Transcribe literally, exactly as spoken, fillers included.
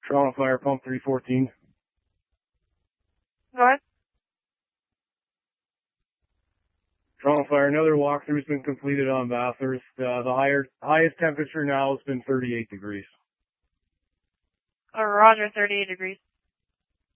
Toronto Fire, pump three fourteen. Go ahead. Toronto Fire, another walkthrough has been completed on Bathurst. Uh, the higher, highest temperature now has been thirty-eight degrees. Oh, Roger, thirty-eight degrees.